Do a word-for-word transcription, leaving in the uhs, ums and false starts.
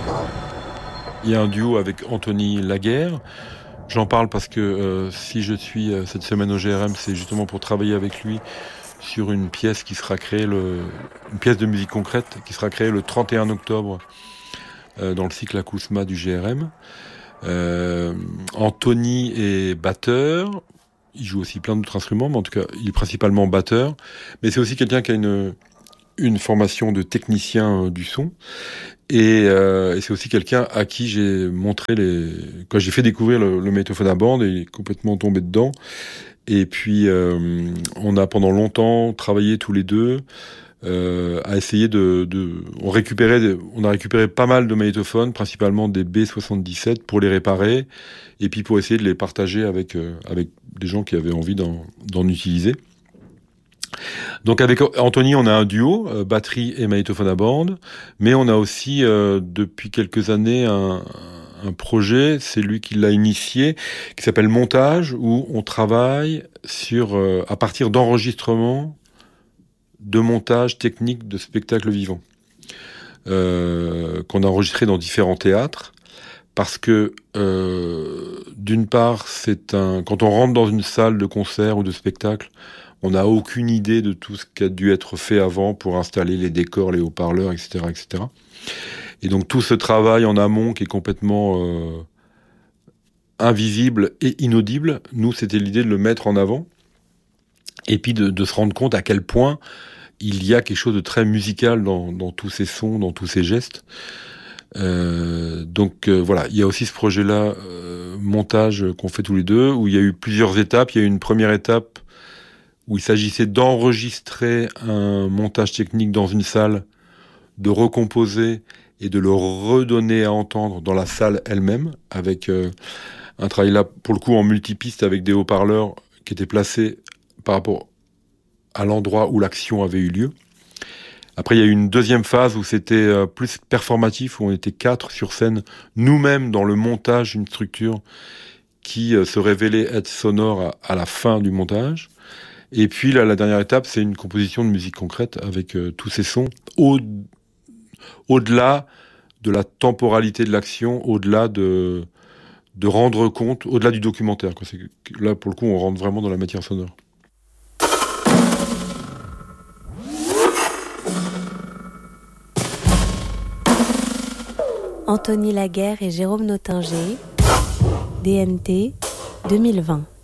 Il y a un duo avec Anthony Laguerre. J'en parle parce que euh, si je suis euh, cette semaine au G R M, c'est justement pour travailler avec lui sur une pièce qui sera créée, le, une pièce de musique concrète qui sera créée le trente et un octobre euh, dans le cycle Acousma du G R M. Euh, Anthony est batteur. Il joue aussi plein d'autres instruments, mais en tout cas, il est principalement batteur. Mais c'est aussi quelqu'un qui a une, une formation de technicien euh, du son. Et, euh, et c'est aussi quelqu'un à qui j'ai montré les... Quand j'ai fait découvrir le, le Magnétophone à bande, il est complètement tombé dedans. Et puis, euh, on a pendant longtemps travaillé tous les deux euh, à essayer de... de on, récupérait, on a récupéré pas mal de magnétophones, principalement des B soixante-dix-sept, pour les réparer, et puis pour essayer de les partager avec, euh, avec des gens qui avaient envie d'en, d'en utiliser. Donc avec Anthony, on a un duo, euh, batterie et magnétophone à bande, mais on a aussi euh, depuis quelques années un, un projet, c'est lui qui l'a initié, qui s'appelle Montage, où on travaille sur euh, à partir d'enregistrements de montage technique de spectacles vivants, euh, qu'on a enregistré dans différents théâtres, parce que euh, d'une part, c'est un quand on rentre dans une salle de concert ou de spectacle, on n'a aucune idée de tout ce qui a dû être fait avant pour installer les décors, les haut-parleurs, et cetera, et cetera. Et donc tout ce travail en amont qui est complètement euh, invisible et inaudible, nous, c'était l'idée de le mettre en avant, et puis de, de se rendre compte à quel point il y a quelque chose de très musical dans, dans tous ces sons, dans tous ces gestes. Euh, donc euh, voilà, il y a aussi ce projet-là, euh, montage qu'on fait tous les deux, où il y a eu plusieurs étapes. Il y a eu une première étape où il s'agissait d'enregistrer un montage technique dans une salle, de recomposer et de le redonner à entendre dans la salle elle-même, avec euh, un travail là, pour le coup, en multipiste, avec des haut-parleurs qui étaient placés par rapport à l'endroit où l'action avait eu lieu. Après, il y a eu une deuxième phase où c'était euh, plus performatif, où on était quatre sur scène, nous-mêmes dans le montage d'une structure qui euh, se révélait être sonore à, à la fin du montage. Et puis là, la dernière étape, c'est une composition de musique concrète avec euh, tous ces sons au, au-delà de la temporalité de l'action, au-delà de, de rendre compte, au-delà du documentaire, quoi. C'est, là, pour le coup, on rentre vraiment dans la matière sonore. Anthony Laguerre et Jérôme Nottinger, D N T deux mille vingt.